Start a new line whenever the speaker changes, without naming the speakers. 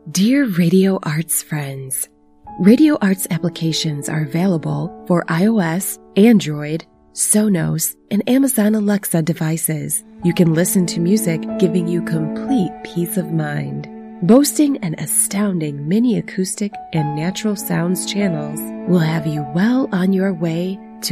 Dear Radio Arts friends, Radio Arts applications are available for iOS, Android, Sonos, and Amazon Alexa devices. You can listen to music giving you complete peace of mind. Boasting an astounding mini acoustic and natural sounds channels will have you well on your way